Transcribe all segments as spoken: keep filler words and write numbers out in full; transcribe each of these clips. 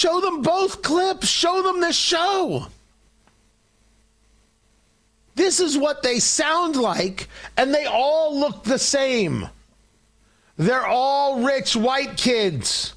Show them both clips. Show them the show. This is what they sound like, and they all look the same. They're all rich white kids.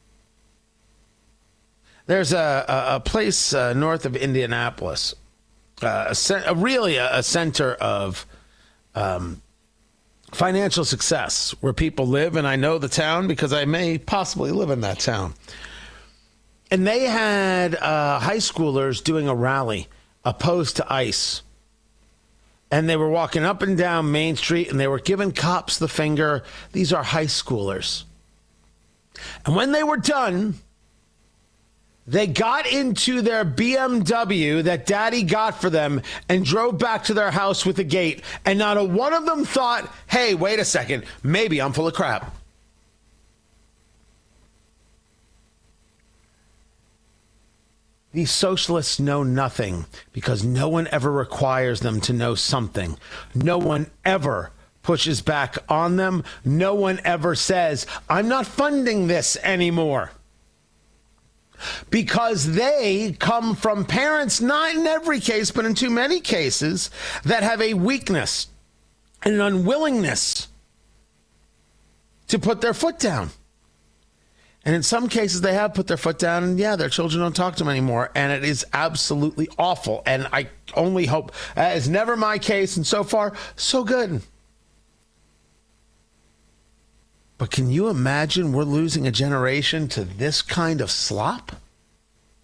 There's a, a, a place uh, north of Indianapolis, uh, a cent- a really a, a center of um, financial success where people live, and I know the town because I may possibly live in that town. And they had uh, high schoolers doing a rally opposed to ICE. And they were walking up and down Main Street, and they were giving cops the finger. These are high schoolers. And when they were done, they got into their B M W that daddy got for them and drove back to their house with a gate. And not a one of them thought, hey, wait a second, maybe I'm full of crap. These socialists know nothing because no one ever requires them to know something. No one ever pushes back on them. No one ever says, I'm not funding this anymore. Because they come from parents, not in every case, but in too many cases, that have a weakness and an unwillingness to put their foot down. And in some cases, they have put their foot down, and yeah, their children don't talk to them anymore, and it is absolutely awful. And I only hope, that is never my case, and so far, so good. But can you imagine we're losing a generation to this kind of slop?